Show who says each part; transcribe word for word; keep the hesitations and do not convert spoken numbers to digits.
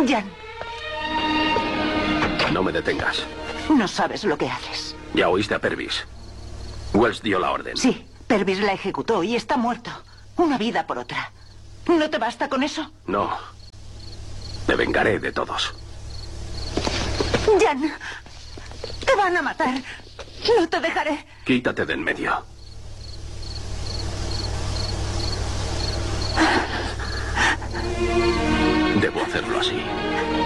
Speaker 1: Jan.
Speaker 2: No me detengas.
Speaker 1: No sabes lo que haces.
Speaker 2: Ya oíste a Purvis. Wells dio la orden.
Speaker 1: Sí, Purvis la ejecutó y está muerto. Una vida por otra. ¿No te basta con eso?
Speaker 2: No. Me vengaré de todos.
Speaker 1: Jan, te van a matar. No te dejaré.
Speaker 2: Quítate de en medio. Debo hacerlo así.